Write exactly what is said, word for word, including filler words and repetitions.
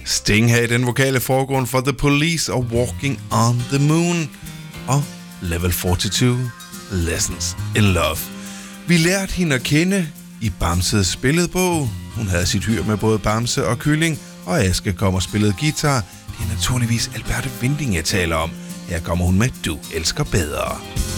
Sting havde den vokale forgrund for The Police og Walking on the Moon. Og Level fireogfyrre, Lessons in Love. Vi lærte hende at kende i Bamses billedbog. Hun havde sit hyr med både Bamse og Kylling, og Aske kom og spillede guitar. Det er naturligvis Alberte Winding, jeg taler om. Her kommer hun med Du elsker bedre.